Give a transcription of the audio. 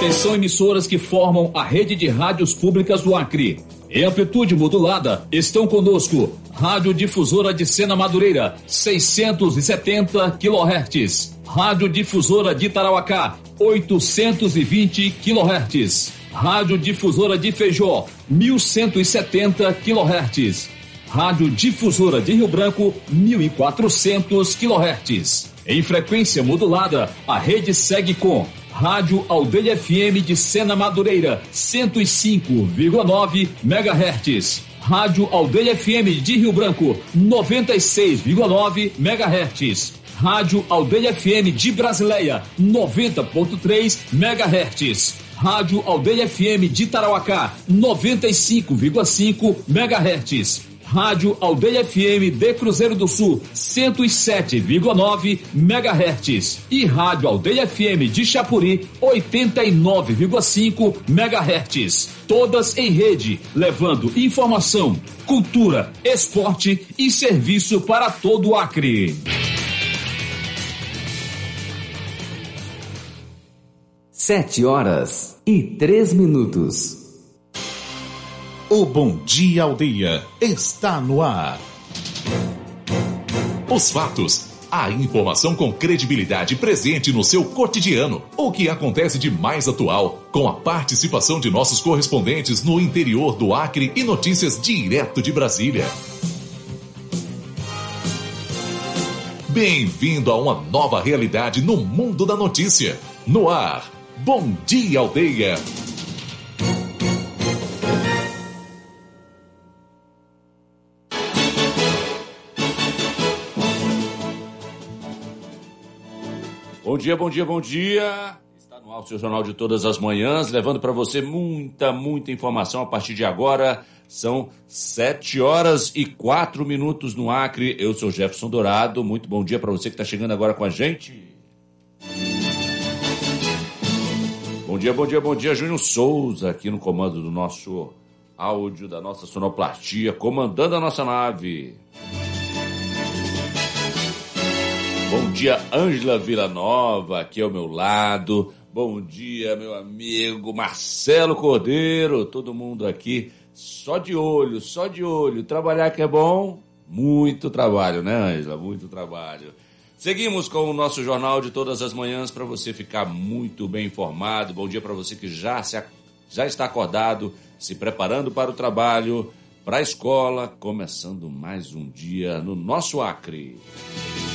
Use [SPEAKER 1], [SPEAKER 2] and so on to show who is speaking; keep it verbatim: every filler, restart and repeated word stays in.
[SPEAKER 1] Atenção, emissoras que formam a rede de rádios públicas do Acre. Em amplitude modulada, estão conosco Rádio Difusora de Sena Madureira, seiscentos e setenta quilohertz. Rádio Difusora de Tarauacá, oitocentos e vinte quilohertz. Rádio Difusora de Feijó, mil cento e setenta quilohertz. Rádio Difusora de Rio Branco, mil e quatrocentos quilohertz. Em frequência modulada, a rede segue com Rádio Aldeia F M de Sena Madureira, cento e cinco vírgula nove megahertz. Rádio Aldeia F M de Rio Branco, noventa e seis vírgula nove megahertz. Rádio Aldeia F M de Brasileia, noventa vírgula três megahertz. Rádio Aldeia F M de Tarauacá, noventa e cinco vírgula cinco megahertz. Rádio Aldeia F M de Cruzeiro do Sul, cento e sete vírgula nove megahertz. E Rádio Aldeia F M de Chapuri, oitenta e nove vírgula cinco megahertz. Todas em rede, levando informação, cultura, esporte e serviço para todo o Acre.
[SPEAKER 2] Sete horas e três minutos.
[SPEAKER 3] O Bom Dia Aldeia está no ar. Os fatos, a informação com credibilidade presente no seu cotidiano. O que acontece de mais atual, com a participação de nossos correspondentes no interior do Acre e notícias direto de Brasília. Bem-vindo a uma nova realidade no mundo da notícia. No ar, Bom Dia Aldeia.
[SPEAKER 4] Bom dia, bom dia, bom dia. Está no ar o seu Jornal de Todas as Manhãs, levando para você muita, muita informação a partir de agora. São sete horas e quatro minutos no Acre. Eu sou Jefferson Dourado. Muito bom dia para você que está chegando agora com a gente. Bom dia, bom dia, bom dia. Júnior Souza aqui no comando do nosso áudio, da nossa sonoplastia, comandando a nossa nave. Bom dia, Ângela Villanova, aqui ao meu lado. Bom dia, meu amigo Marcelo Cordeiro. Todo mundo aqui só de olho, só de olho. Trabalhar que é bom, muito trabalho, né, Ângela? Muito trabalho. Seguimos com o nosso Jornal de Todas as Manhãs para você ficar muito bem informado. Bom dia para você que já, se, já está acordado, se preparando para o trabalho, para a escola, começando mais um dia no nosso Acre.